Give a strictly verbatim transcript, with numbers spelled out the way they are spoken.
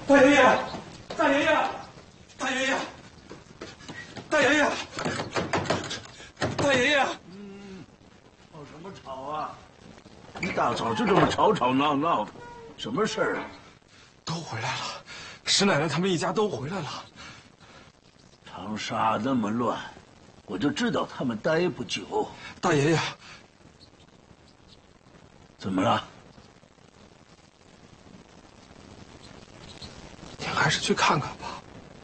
大爷爷，大爷爷，大爷爷，大爷爷，大爷爷！ 嗯，吵什么吵啊？一大早就这么吵吵闹闹的，什么事儿啊？ 都回来了，石奶奶他们一家都回来了。 长沙那么乱，我就知道他们待不久。 大爷爷， 怎么了？ 您还是去看看吧。